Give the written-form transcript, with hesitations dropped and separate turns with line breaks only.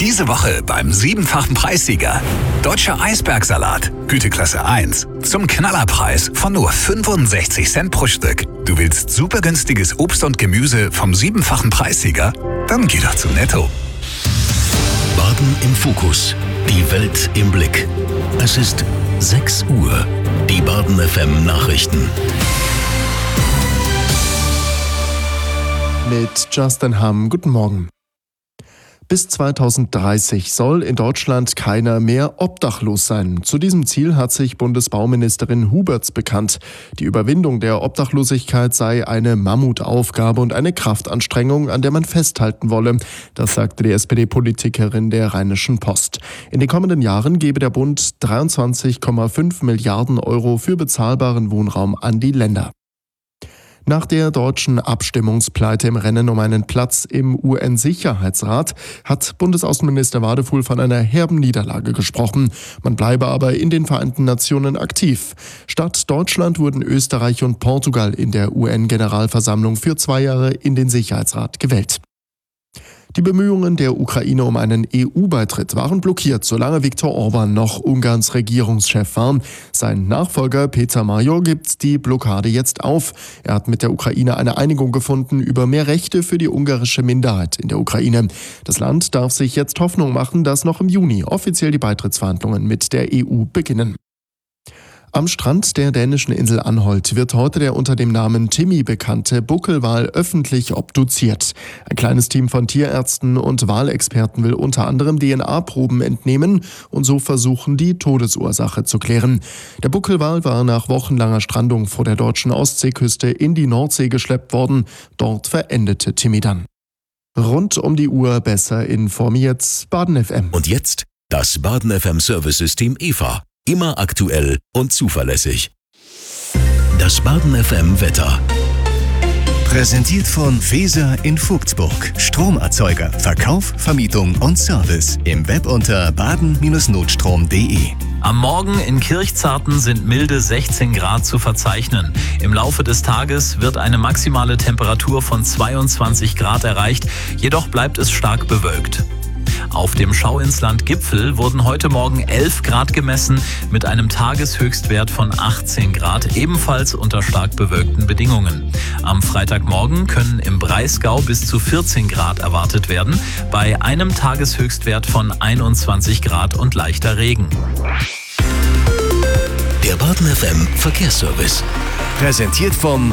Diese Woche beim 7-fachen Preissieger. Deutscher Eisbergsalat, Güteklasse 1. Zum Knallerpreis von nur 65 Cent pro Stück. Du willst super günstiges Obst und Gemüse vom 7-fachen Preissieger? Dann geh doch zu Netto.
Baden im Fokus. Die Welt im Blick. Es ist 6 Uhr. Die Baden FM Nachrichten.
Mit Justin Hamm. Guten Morgen. Bis 2030 soll in Deutschland keiner mehr obdachlos sein. Zu diesem Ziel hat sich Bundesbauministerin Huberts bekannt. Die Überwindung der Obdachlosigkeit sei eine Mammutaufgabe und eine Kraftanstrengung, an der man festhalten wolle. Das sagte die SPD-Politikerin der Rheinischen Post. In den kommenden Jahren gebe der Bund 23,5 Milliarden Euro für bezahlbaren Wohnraum an die Länder. Nach der deutschen Abstimmungspleite im Rennen um einen Platz im UN-Sicherheitsrat hat Bundesaußenminister Wadefuhl von einer herben Niederlage gesprochen. Man bleibe aber in den Vereinten Nationen aktiv. Statt Deutschland wurden Österreich und Portugal in der UN-Generalversammlung für 2 Jahre in den Sicherheitsrat gewählt. Die Bemühungen der Ukraine um einen EU-Beitritt waren blockiert, solange Viktor Orban noch Ungarns Regierungschef war. Sein Nachfolger Peter Major gibt die Blockade jetzt auf. Er hat mit der Ukraine eine Einigung gefunden über mehr Rechte für die ungarische Minderheit in der Ukraine. Das Land darf sich jetzt Hoffnung machen, dass noch im Juni offiziell die Beitrittsverhandlungen mit der EU beginnen. Am Strand der dänischen Insel Anholt wird heute der unter dem Namen Timmy bekannte Buckelwal öffentlich obduziert. Ein kleines Team von Tierärzten und Walexperten will unter anderem DNA-Proben entnehmen und so versuchen, die Todesursache zu klären. Der Buckelwal war nach wochenlanger Strandung vor der deutschen Ostseeküste in die Nordsee geschleppt worden. Dort verendete Timmy dann. Rund um die Uhr besser informiert Baden FM.
Und jetzt das Baden FM Service-System EVA. Immer aktuell und zuverlässig. Das Baden FM Wetter.
Präsentiert von Feser in Vogtsburg. Stromerzeuger, Verkauf, Vermietung und Service. Im Web unter baden-notstrom.de.
Am Morgen in Kirchzarten sind milde 16 Grad zu verzeichnen. Im Laufe des Tages wird eine maximale Temperatur von 22 Grad erreicht, jedoch bleibt es stark bewölkt. Auf dem Schauinsland Gipfel wurden heute Morgen 11 Grad gemessen mit einem Tageshöchstwert von 18 Grad, ebenfalls unter stark bewölkten Bedingungen. Am Freitagmorgen können im Breisgau bis zu 14 Grad erwartet werden, bei einem Tageshöchstwert von 21 Grad und leichter Regen.
Der Baden FM Verkehrsservice.
Präsentiert vom